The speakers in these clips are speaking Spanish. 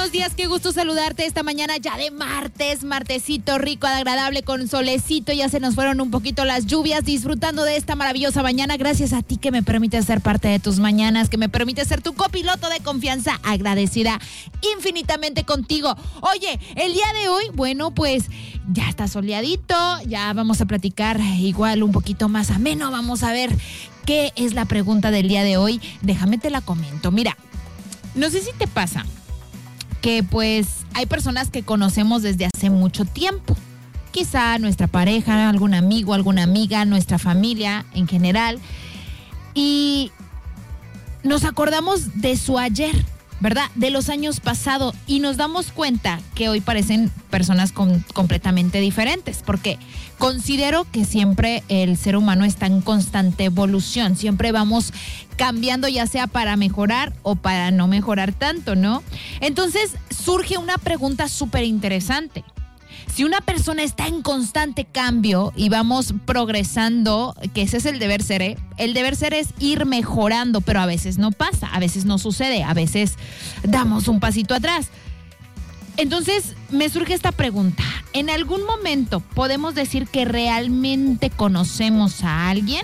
buenos días, qué gusto saludarte esta mañana ya de martesito rico, agradable, con solecito. Ya se nos fueron un poquito las lluvias, disfrutando de esta maravillosa mañana. Gracias a ti que me permites ser parte de tus mañanas, que me permites ser tu copiloto de confianza. Agradecida infinitamente contigo. Oye, el día de hoy, bueno, pues ya está soleadito, ya vamos a platicar igual un poquito más ameno. Vamos a ver qué es la pregunta del día de hoy. Déjame te la comento. Mira, no sé si te pasa que pues hay personas que conocemos desde hace mucho tiempo. Quizá nuestra pareja, algún amigo, alguna amiga, nuestra familia en general. Y nos acordamos de su ayer, ¿verdad? De los años pasados, y nos damos cuenta que hoy parecen personas completamente diferentes, porque considero que siempre el ser humano está en constante evolución, siempre vamos cambiando, ya sea para mejorar o para no mejorar tanto, ¿no? Entonces surge una pregunta súper interesante. Si una persona está en constante cambio y vamos progresando, que ese es el deber ser, ¿eh? El deber ser es ir mejorando, pero a veces no pasa, a veces no sucede, a veces damos un pasito atrás. Entonces me surge esta pregunta. ¿En algún momento podemos decir que realmente conocemos a alguien?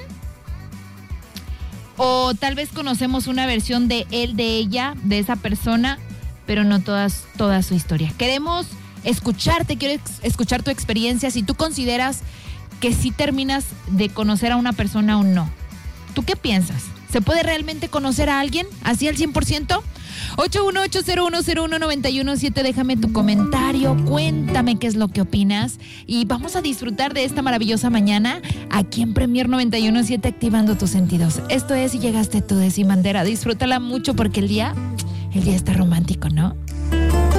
O tal vez conocemos una versión de él, de ella, de esa persona, pero no toda su historia. Queremos escucharte, quiero escuchar tu experiencia, si tú consideras que sí terminas de conocer a una persona o no. ¿Tú qué piensas? ¿Se puede realmente conocer a alguien así al 100%? 818-0101-917, déjame tu comentario, cuéntame qué es lo que opinas y vamos a disfrutar de esta maravillosa mañana aquí en Premier 91.7, activando tus sentidos. Esto es Si Llegaste Tú de Sin Bandera. Disfrútala mucho porque el día está romántico, ¿no?